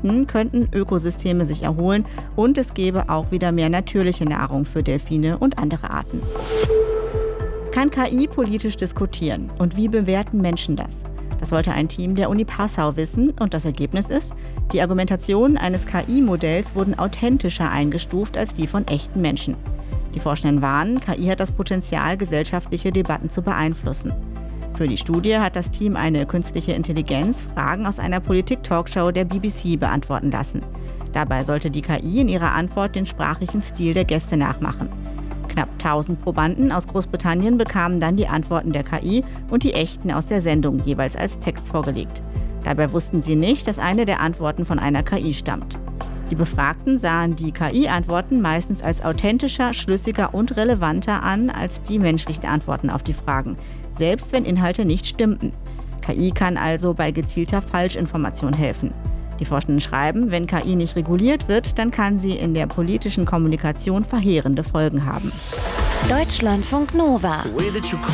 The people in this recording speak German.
verzichten, könnten Ökosysteme sich erholen und es gäbe auch wieder mehr natürliche Nahrung für Delfine und andere Arten. Kann KI politisch diskutieren und wie bewerten Menschen das? Das wollte ein Team der Uni Passau wissen und das Ergebnis ist, die Argumentationen eines KI-Modells wurden authentischer eingestuft als die von echten Menschen. Die Forschenden warnen, KI hat das Potenzial, gesellschaftliche Debatten zu beeinflussen. Für die Studie hat das Team eine künstliche Intelligenz Fragen aus einer Politik-Talkshow der BBC beantworten lassen. Dabei sollte die KI in ihrer Antwort den sprachlichen Stil der Gäste nachmachen. Knapp 1000 Probanden aus Großbritannien bekamen dann die Antworten der KI und die echten aus der Sendung jeweils als Text vorgelegt. Dabei wussten sie nicht, dass eine der Antworten von einer KI stammt. Die Befragten sahen die KI-Antworten meistens als authentischer, schlüssiger und relevanter an als die menschlichen Antworten auf die Fragen, selbst wenn Inhalte nicht stimmten. KI kann also bei gezielter Falschinformation helfen. Die Forschenden schreiben, wenn KI nicht reguliert wird, dann kann sie in der politischen Kommunikation verheerende Folgen haben. Deutschlandfunk Nova.